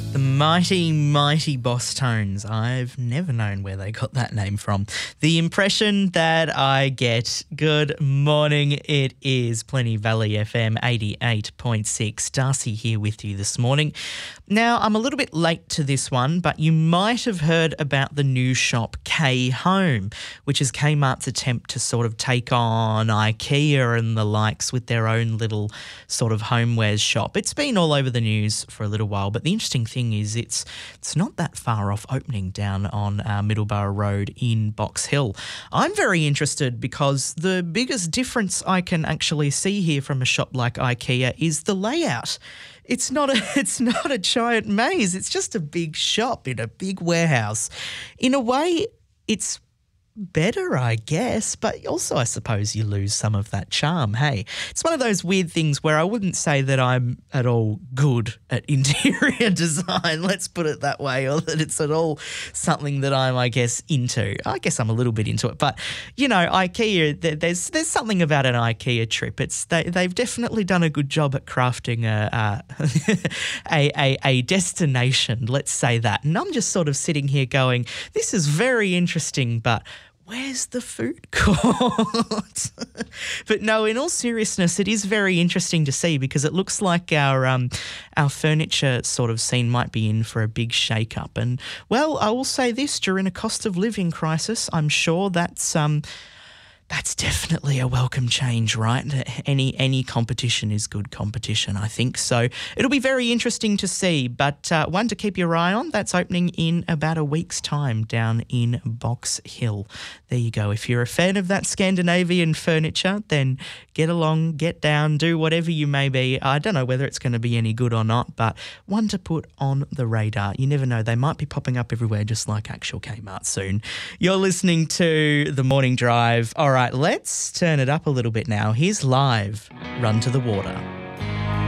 The mighty, mighty Boss Tones. I've never known where they got that name from. The impression that I get. Good morning. It is Plenty Valley FM 88.6. Darcy here with you this morning. Now, I'm a little bit late to this one, but you might have heard about the new shop K Home, which is Kmart's attempt to sort of take on IKEA and the likes with their own little sort of homewares shop. It's been all over the news for a little while, but the interesting thing is it's not that far off opening down on Middleborough Road in Box Hill. I'm very interested because the biggest difference I can actually see here from a shop like IKEA is the layout. It's not a giant maze. It's just a big shop in a big warehouse. In a way, it's better, I guess, but also I suppose you lose some of that charm. Hey, it's one of those weird things where I wouldn't say that I'm at all good at interior design, let's put it that way, or that it's at all something that I'm, I guess, into. I guess I'm a little bit into it, but you know, IKEA, there's something about an IKEA trip. They've definitely done a good job at crafting a destination, let's say that. And I'm just sort of sitting here going, this is very interesting, but where's the food court? But no, in all seriousness, it is very interesting to see because it looks like our furniture sort of scene might be in for a big shake-up. And, well, I will say this, during a cost of living crisis, I'm sure that's definitely a welcome change, right? Any competition is good competition, I think. So it'll be very interesting to see, but one to keep your eye on. That's opening in about a week's time down in Box Hill. There you go. If you're a fan of that Scandinavian furniture, then get along, get down, do whatever you may be. I don't know whether it's going to be any good or not, but one to put on the radar. You never know. They might be popping up everywhere just like actual Kmart soon. You're listening to The Morning Drive. All right, let's turn it up a little bit now. Here's Live, Run to the Water.